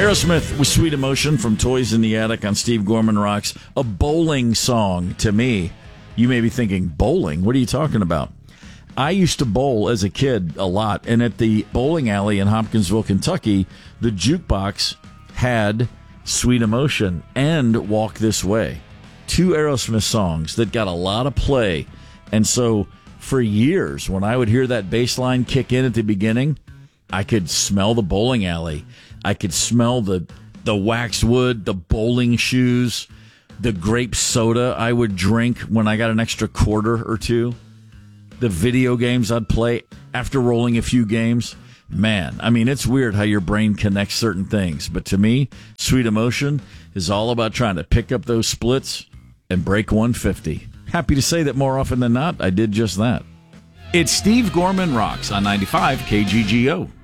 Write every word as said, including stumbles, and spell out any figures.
Aerosmith with Sweet Emotion from Toys in the Attic on Steve Gorman Rocks. A bowling song to me. You may be thinking, bowling? What are you talking about? I used to bowl as a kid a lot, and at the bowling alley in Hopkinsville, Kentucky, the jukebox had Sweet Emotion and Walk This Way. Two Aerosmith songs that got a lot of play. And so for years, when I would hear that bass line kick in at the beginning, I could smell the bowling alley. I could smell the the waxwood, the bowling shoes, the grape soda I would drink when I got an extra quarter or two, the video games I'd play after rolling a few games. Man, I mean, it's weird how your brain connects certain things. But to me, Sweet Emotion is all about trying to pick up those splits and break one fifty. Happy to say that more often than not, I did just that. It's Steve Gorman Rocks on ninety-five K G G O.